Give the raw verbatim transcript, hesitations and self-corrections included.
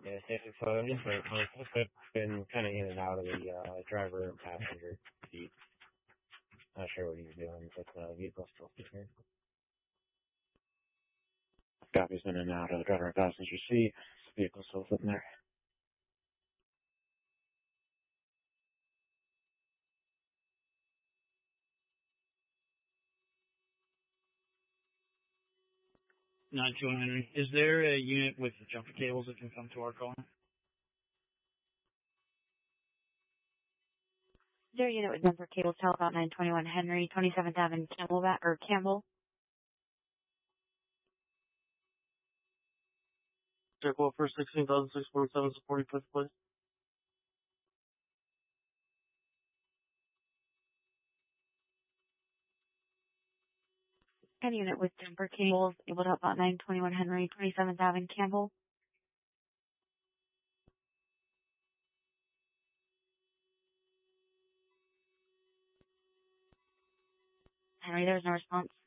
Yeah, safety phone, different. I've been kind of in and out of the uh, driver and passenger seat. Not sure what he's doing, but the uh, vehicle still here. Copies in and out of the driver and passenger seat. Vehicle still sitting there. Not Joe Henry. Is there a unit with jumper cables that can come to our call? Is there a unit with jumper cables to help out nine twenty-one Henry, twenty-seventh Avenue, Campbell, or Campbell? Circle for sixteen thousand six hundred forty-seven, supporting fifth place. Any unit with jumper cables able to help out nine twenty-one Henry, twenty-seventh Avenue, Campbell? Henry, there's no response.